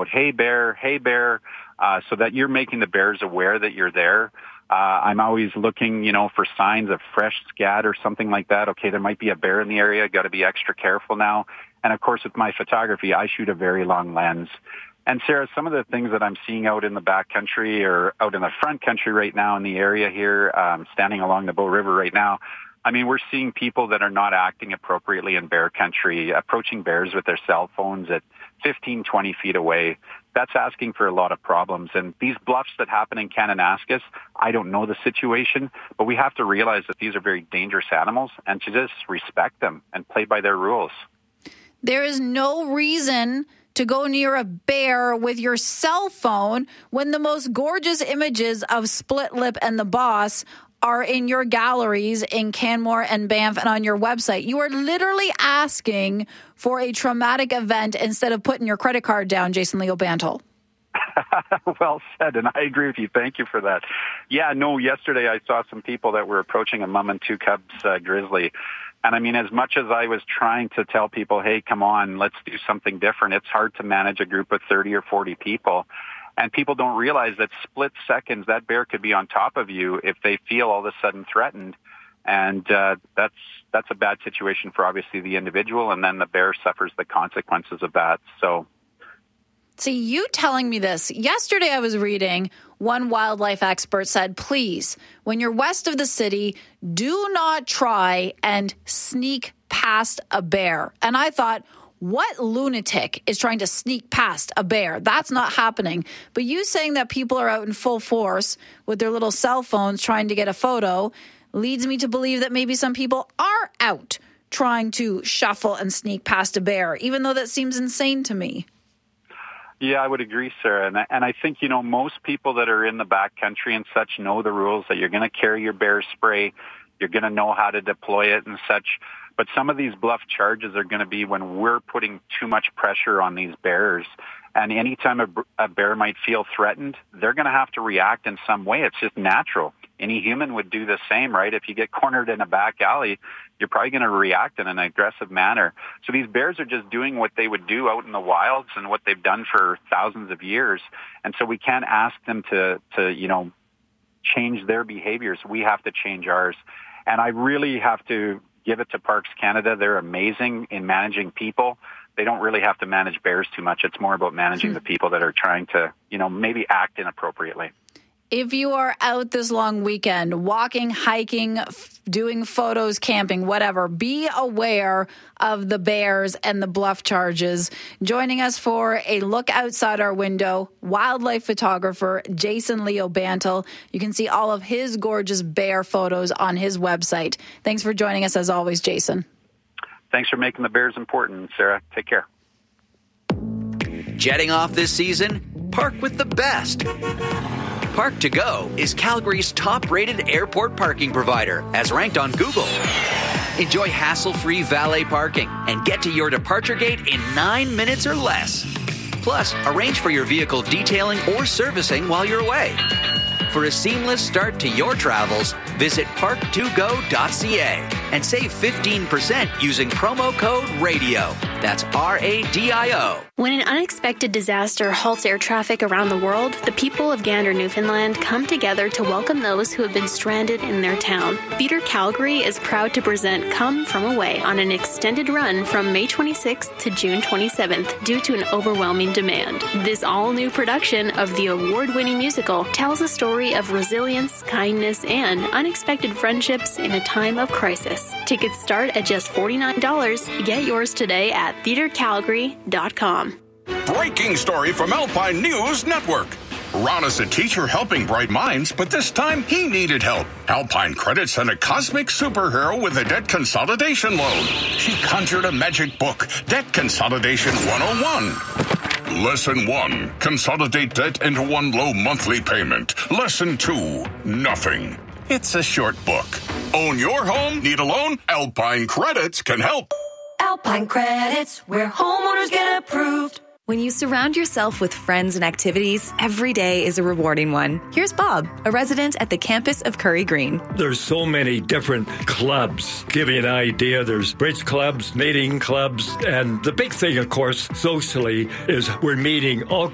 out, hey bear, so that you're making the bears aware that you're there. I'm always looking, for signs of fresh scat or something like that. Okay, there might be a bear in the area. Got to be extra careful now. And of course, with my photography, I shoot a very long lens. And Sarah, some of the things that I'm seeing out in the back country or out in the front country right now in the area here, standing along the Bow River right now, I mean, we're seeing people that are not acting appropriately in bear country, approaching bears with their cell phones at 15, 20 feet away. That's asking for a lot of problems. And these bluffs that happen in Kananaskis, I don't know the situation, but we have to realize that these are very dangerous animals and to just respect them and play by their rules. There is no reason to go near a bear with your cell phone when the most gorgeous images of Split Lip and the Boss are in your galleries in Canmore and Banff and on your website. You are literally asking for a traumatic event instead of putting your credit card down, Jason Leo Bantle. Well said, and I agree with you. Thank you for that. Yeah, no, yesterday I saw some people that were approaching a mom and two cubs grizzly. And I mean, as much as I was trying to tell people, hey, come on, let's do something different, it's hard to manage a group of 30 or 40 people. And people don't realize that split seconds, that bear could be on top of you if they feel all of a sudden threatened. And that's a bad situation for obviously the individual, and then the bear suffers the consequences of that. So, see, you telling me this. Yesterday I was reading, one wildlife expert said, please, when you're west of the city, do not try and sneak past a bear. And I thought, what lunatic is trying to sneak past a bear? That's not happening. But you saying that people are out in full force with their little cell phones trying to get a photo leads me to believe that maybe some people are out trying to shuffle and sneak past a bear, even though that seems insane to me. Yeah, I would agree, Sarah. And I think, most people that are in the backcountry and such know the rules that you're going to carry your bear spray. You're going to know how to deploy it and such. But some of these bluff charges are going to be when we're putting too much pressure on these bears. And anytime a bear might feel threatened, they're going to have to react in some way. It's just natural. Any human would do the same, right? If you get cornered in a back alley, you're probably going to react in an aggressive manner. So these bears are just doing what they would do out in the wilds and what they've done for thousands of years. And so we can't ask them to change their behaviors. We have to change ours. And I really have to give it to Parks Canada. They're amazing in managing people. They don't really have to manage bears too much. It's more about managing the people that are trying to, maybe act inappropriately. If you are out this long weekend, walking, hiking, doing photos, camping, whatever, be aware of the bears and the bluff charges. Joining us for a look outside our window, wildlife photographer Jason Leo Bantle. You can see all of his gorgeous bear photos on his website. Thanks for joining us as always, Jason. Thanks for making the bears important, Sarah. Take care. Jetting off this season? Park with the best. Park to Go is Calgary's top-rated airport parking provider, as ranked on Google. Enjoy hassle-free valet parking and get to your departure gate in 9 minutes or less. Plus, arrange for your vehicle detailing or servicing while you're away. For a seamless start to your travels, visit park2go.ca and save 15% using promo code RADIO. That's RADIO. When an unexpected disaster halts air traffic around the world, the people of Gander, Newfoundland come together to welcome those who have been stranded in their town. Theatre Calgary is proud to present Come From Away on an extended run from May 26th to June 27th due to an overwhelming demand. This all-new production of the award-winning musical tells a story of resilience, kindness, and unexpected friendships in a time of crisis. Tickets start at just $49. Get yours today at theatrecalgary.com. Breaking story from Alpine News Network. Ron is a teacher helping bright minds, but this time he needed help. Alpine Credit sent a cosmic superhero with a debt consolidation loan. She conjured a magic book, Debt Consolidation 101. Lesson 1, consolidate debt into one low monthly payment. Lesson 2, nothing. It's a short book. Own your home? Need a loan? Alpine Credits can help. Alpine Credits, where homeowners get approved. When you surround yourself with friends and activities, every day is a rewarding one. Here's Bob, a resident at the campus of Curry Green. There's so many different clubs. Give you an idea, there's bridge clubs, knitting clubs, and the big thing, of course, socially, is we're meeting all